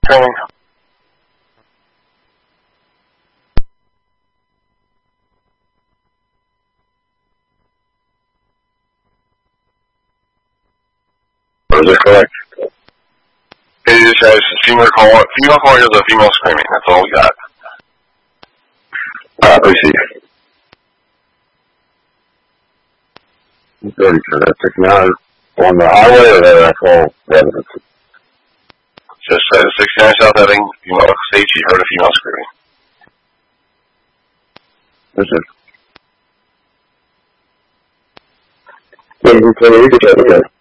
screaming? Is it correct? It just has female calling is a female screaming. That's all we got. Receive. 30 for that 69 on the highway or the actual residence? Just said 69 South heading, female state, she heard a female screaming. This is. Can you get that again?